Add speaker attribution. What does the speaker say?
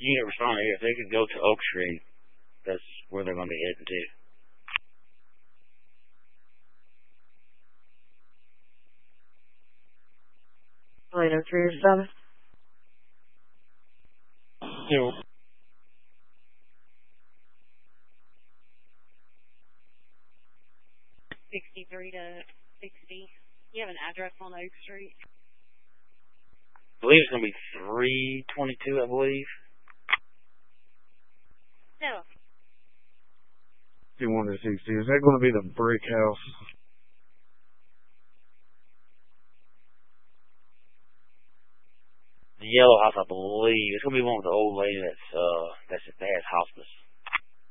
Speaker 1: You get responded here. If they could go to Oak Street, that's where they're going to be heading to.
Speaker 2: Later, 307.
Speaker 1: Yeah.
Speaker 3: 63 to 60. You have an address on Oak Street?
Speaker 1: I believe it's going to be 322, I believe.
Speaker 3: No.
Speaker 4: 51 to 60. Is that going to be the brick house?
Speaker 1: The yellow house, I believe. It's going to be one with the old lady that has hospice.